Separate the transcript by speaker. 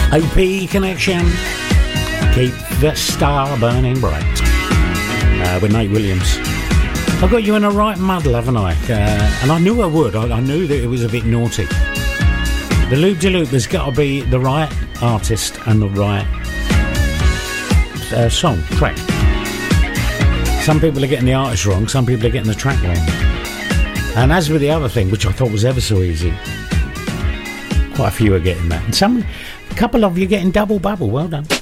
Speaker 1: AP Connection. Keep the star burning bright. With Nate Williams. I got you in a right muddle, haven't I? And I knew I would. I knew that it was a bit naughty. The loop-de-loop has got to be the right artist and the right song, track. Some people are getting the artist wrong, some people are getting the track wrong. And as with the other thing, which I thought was ever so easy, quite a few are getting that. And a couple of you getting double bubble. Well done.